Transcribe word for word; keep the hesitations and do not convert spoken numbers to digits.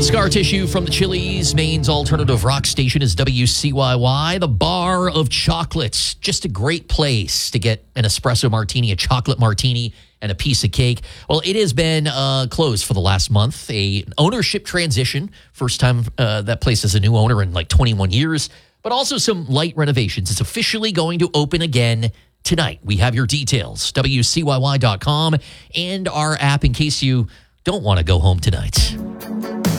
Scar Tissue from the Chili's, Maine's alternative rock station is W C Y Y, the Bar of Chocolates. Just a great place to get an espresso martini, a chocolate martini, and a piece of cake. Well, it has been uh, closed for the last month. A ownership transition. First time uh, that place has a new owner in like twenty-one years, but also some light renovations. It's officially going to open again tonight. We have your details, W C Y Y dot com, and our app in case you don't want to go home tonight.